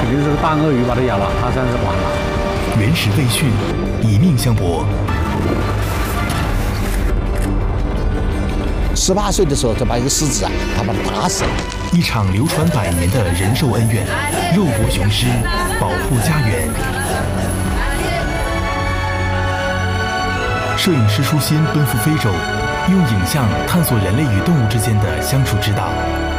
肯定是个大鳄鱼把它咬了，它算是完了。 原始废训，以命相搏。 18岁的时候就把一个狮子他把它打死了。 一场流传100年的人兽恩怨，肉搏雄狮，保护家园。摄影师舒心奔赴非洲，用影像探索人类与动物之间的相处之道。